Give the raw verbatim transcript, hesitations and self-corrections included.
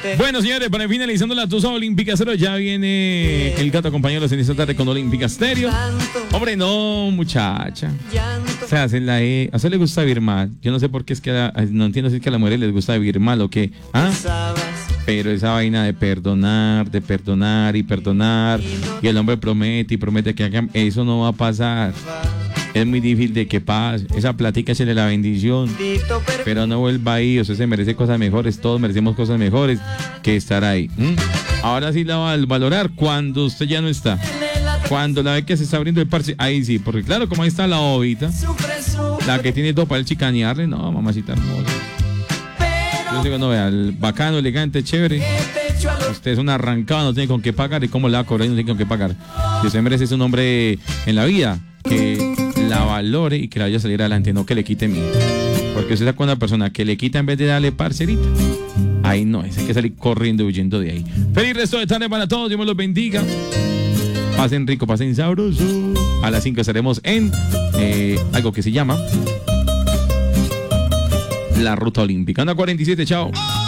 Bueno, señores, para finalizando la tusa olímpica cero, ya viene el gato acompañado en esta tarde con Olímpica Stereo. Hombre, no, muchacha. O sea, hace la E. A usted le gusta vivir mal. Yo no sé por qué es que a la, no entiendo si es que a las mujeres les gusta vivir mal o qué. ¿Ah? Pero esa vaina de perdonar, de perdonar y perdonar, y el hombre promete y promete que hagan, eso no va a pasar. Es muy difícil de que pase. Esa platica es la bendición, pero no vuelva ahí. Usted se merece cosas mejores. Todos merecemos cosas mejores que estar ahí. ¿Mm? Ahora sí la va a valorar cuando usted ya no está. Cuando la ve que se está abriendo el parche, ahí sí. Porque claro, como ahí está la bobita, la que tiene todo para el chicanearle. No, mamacita hermosa. Yo digo, no, vea, el bacano, elegante, chévere. Usted es un arrancado, no tiene con qué pagar. ¿Y cómo la va a cobrar? No tiene con qué pagar. Si usted merece un hombre en la vida que la valore y que la vaya a salir adelante, no que le quite miedo. Porque usted está con una persona que le quita en vez de darle parcerita. Ahí no, es hay que salir corriendo, huyendo de ahí. Feliz resto de tarde para todos, Dios me los bendiga. Pasen rico, pasen sabroso. A las cinco estaremos en eh, algo que se llama La Ruta Olímpica. Anda cuarenta y siete, chao.